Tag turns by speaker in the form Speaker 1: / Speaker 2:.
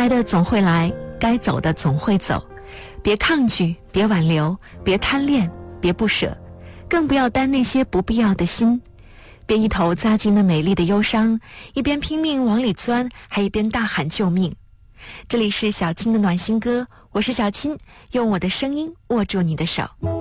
Speaker 1: 来的总会来，该走的总会走，别抗拒，别挽留，别贪恋，别不舍，更不要担那些不必要的心。别一头扎进那美丽的忧伤，一边拼命往里钻，还一边大喊救命。这里是小青的暖心歌，我是小青，用我的声音握住你的手。